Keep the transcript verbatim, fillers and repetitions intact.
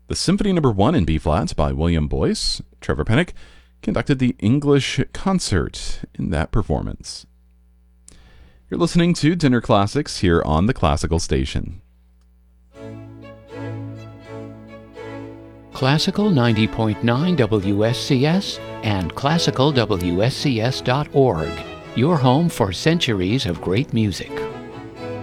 The Symphony Number One in B-flat by William Boyce. Trevor Pennock conducted the English concert in that performance. You're listening to Dinner Classics here on the Classical Station. Classical ninety point nine W S C S and classical W S C S dot org, your home for centuries of great music.